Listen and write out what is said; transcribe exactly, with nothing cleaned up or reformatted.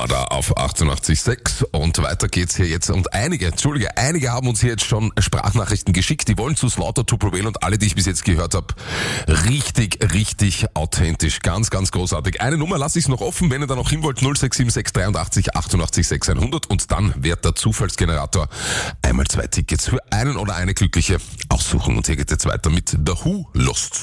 Murder auf achtundachtzig Komma sechs und weiter geht's hier jetzt. Und einige, Entschuldige, einige haben uns hier jetzt schon Sprachnachrichten geschickt, die wollen zu Slaughter to Prevail und alle, die ich bis jetzt gehört habe, richtig, richtig authentisch. Ganz, ganz großartig. Eine Nummer lasse ich noch offen, wenn ihr da noch hin wollt, null sechs sieben sechs dreiundachtzig achtundachtzig sechshundert und dann wird der Zufallsgenerator einmal zwei Tickets für einen oder eine Glückliche aussuchen und hier geht jetzt weiter mit The Who Lost.